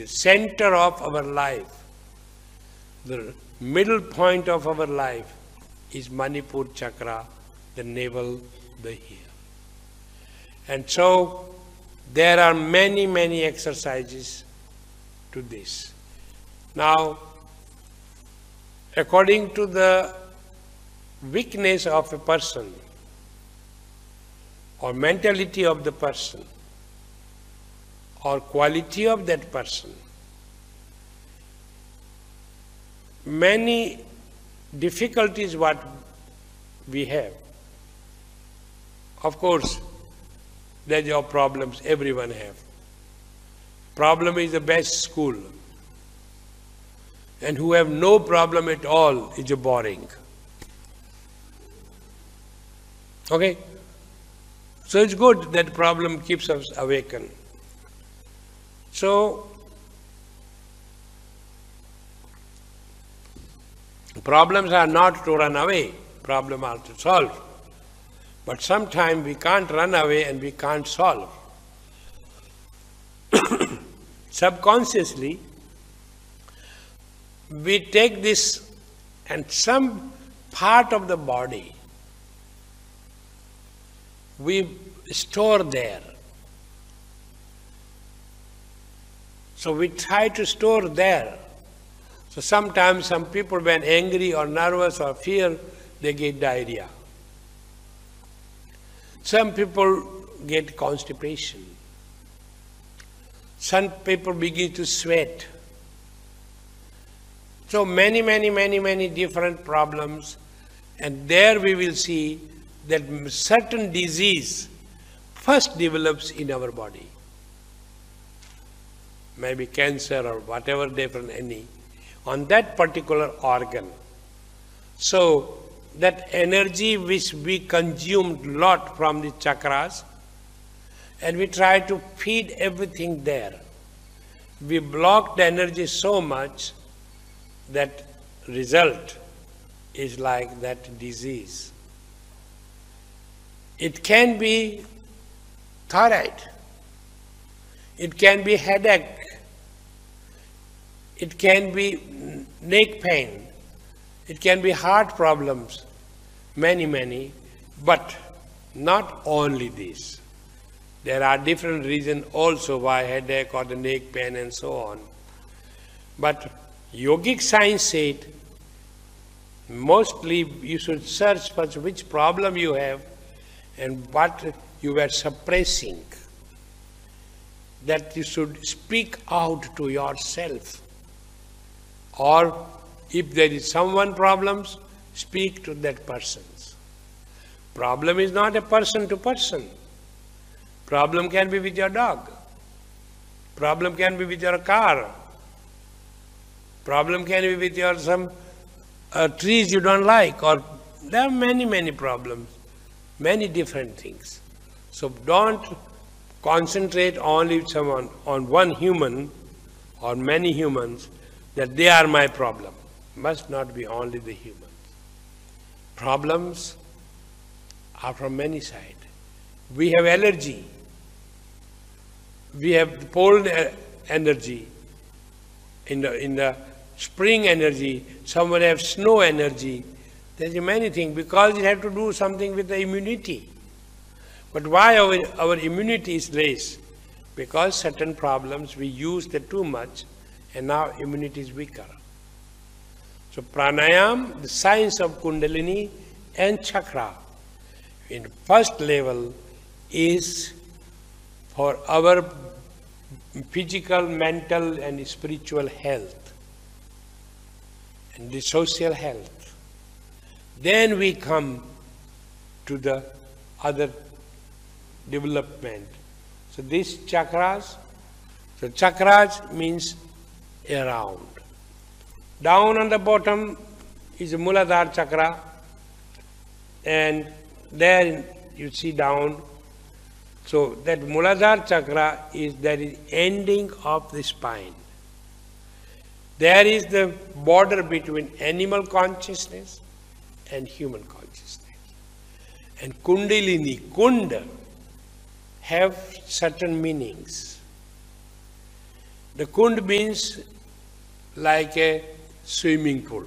center of our life, the middle point of our life is Manipur chakra, the navel, the ear. And so there are many, many exercises to this. Now, according to the weakness of a person or mentality of the person or quality of that person, many difficulties what we have. Of course, there are problems everyone have. Problem is the best school. And who have no problem at all is a boring. Okay? So it's good that problem keeps us awakened. So, problems are not to run away, problems are to solve. But sometimes we can't run away and we can't solve. Subconsciously, we take this and some part of the body we store there. So we try to store there. So sometimes some people when angry or nervous or fear, they get diarrhea. Some people get constipation. Some people begin to sweat. So many different problems, and there we will see that certain disease first develops in our body. Maybe cancer or whatever different any, on that particular organ. So that energy which we consumed lot from the chakras, and we try to feed everything there. We block the energy so much that result is like that disease. It can be thyroid, it can be headache, it can be neck pain, it can be heart problems, many, but not only this. There are different reasons also why headache or the neck pain and so on. But yogic science said, mostly you should search for which problem you have and what you were suppressing. That you should speak out to yourself. Or if there is someone problems, speak to that person's. Problem is not a person to person. Problem can be with your dog. Problem can be with your car. Problem can be with your some trees you don't like, or there are many problems, many different things. So don't concentrate only on one human or many humans that they are my problem. Must not be only the humans. Problems are from many sides. We have allergy. We have cold energy. In the spring energy, someone has snow energy. There's many things because it has to do something with the immunity. But why our immunity is less? Because certain problems we use that too much and now immunity is weaker. So pranayam, the science of kundalini and chakra, in first level is for our physical, mental and spiritual health and the social health. Then we come to the other development. So these chakras, so chakras means around. Down on the bottom is Muladhara chakra, and there you see down. So that Muladhara chakra is ending of the spine. There is the border between animal consciousness and human consciousness. And Kundalini, Kunda, have certain meanings. The kund means like a swimming pool.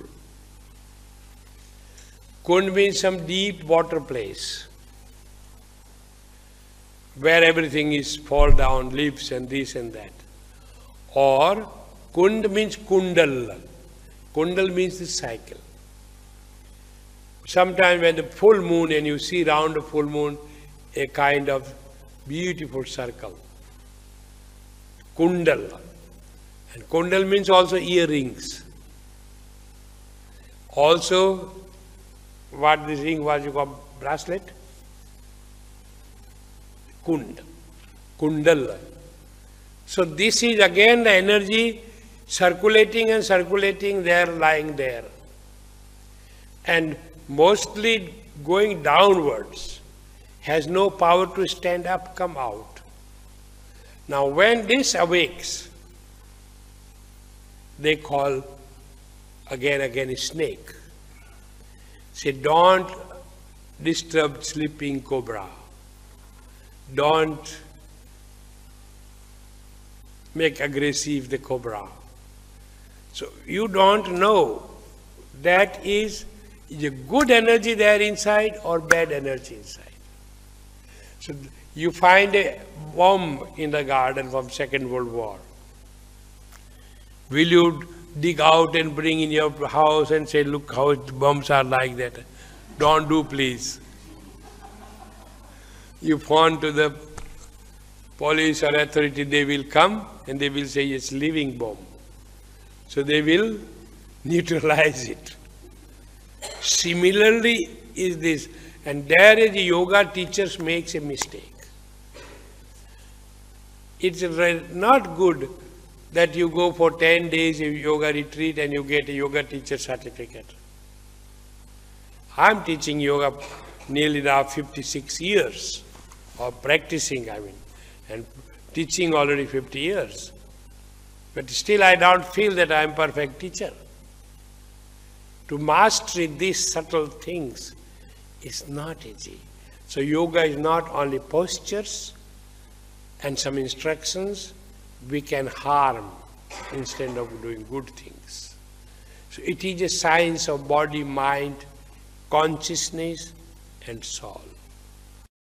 Kund means some deep water place where everything is fall down, leaves and this and that. Or kund means kundal. Kundal means the cycle. Sometimes when the full moon and you see round the full moon a kind of beautiful circle. Kundal. And kundal means also earrings. Also, what this ring was, you call bracelet? Kundal. So this is again the energy circulating and circulating there, lying there. And mostly going downwards, has no power to stand up, come out. Now when this awakes, they call again a snake. Say, don't disturb sleeping cobra. Don't make aggressive the cobra. So you don't know that is a good energy there inside or bad energy inside. So you find a bomb in the garden from Second World War. Will you dig out and bring in your house and say, look how bombs are like that? Don't do, please. You phone to the police or authority, they will come and they will say it's living bomb. So they will neutralize it. Similarly is this, and there is the yoga teachers makes a mistake. It's not good that you go for 10 days of yoga retreat and you get a yoga teacher certificate. I'm teaching yoga nearly now 56 years, or practicing, and teaching already 50 years. But still I don't feel that I'm a perfect teacher. To master these subtle things is not easy. So yoga is not only postures and some instructions, we can harm instead of doing good things. So it is a science of body, mind, consciousness and soul.